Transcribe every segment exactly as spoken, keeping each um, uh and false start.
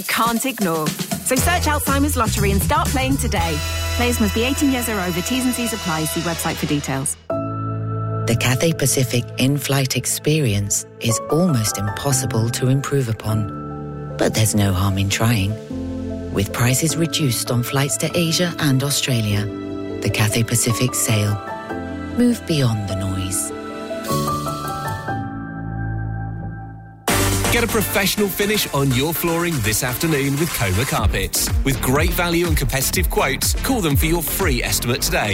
can't ignore. So search Alzheimer's Lottery and start playing today. Players must be eighteen years or over. T's and C's apply. See website for details. The Cathay Pacific in-flight experience is almost impossible to improve upon. But there's no harm in trying. With prices reduced on flights to Asia and Australia, the Cathay Pacific sail. Move beyond the noise. Get a professional finish on your flooring this afternoon with Coma Carpets. With great value and competitive quotes, call them for your free estimate today.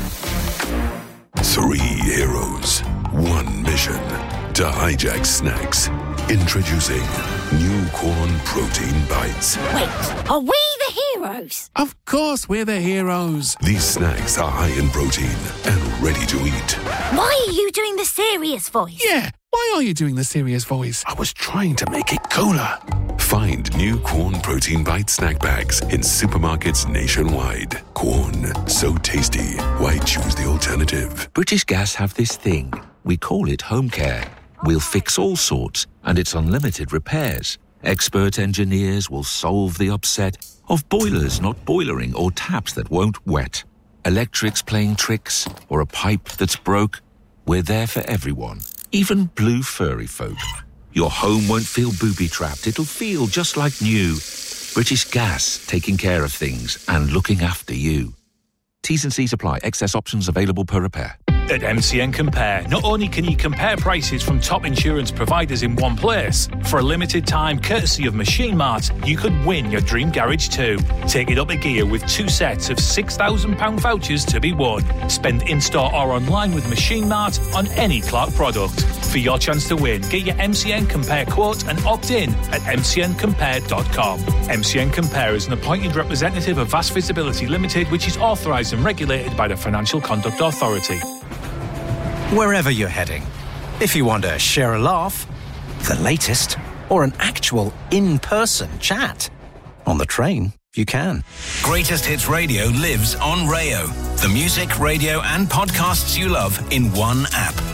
Three heroes, one mission to hijack snacks. Introducing new Corn Protein Bites. Wait, are we the heroes? Of course we're the heroes. These snacks are high in protein and ready to eat. Why are you doing the serious voice? Yeah, why are you doing the serious voice? I was trying to make it cooler. Find new Corn Protein Bite snack bags in supermarkets nationwide. Corn, so tasty. Why choose the alternative? British Gas have this thing. We call it home care. We'll fix all sorts, and it's unlimited repairs. Expert engineers will solve the upset of boilers not boilering or taps that won't wet. Electrics playing tricks or a pipe that's broke. We're there for everyone, even blue furry folk. Your home won't feel booby-trapped. It'll feel just like new. British Gas, taking care of things and looking after you. T's and C's apply. Excess options available per repair. At M C N Compare, not only can you compare prices from top insurance providers in one place, for a limited time, courtesy of Machine Mart, you could win your dream garage too. Take it up a gear with two sets of six thousand pounds vouchers to be won. Spend in-store or online with Machine Mart on any Clark product. For your chance to win, get your M C N Compare quote and opt in at m c n compare dot com. M C N Compare is an appointed representative of Vast Visibility Limited, which is authorised and regulated by the Financial Conduct Authority. Wherever you're heading, if you want to share a laugh, the latest, or an actual in-person chat, on the train, you can. Greatest Hits Radio lives on Rayo. The music, radio and podcasts you love in one app.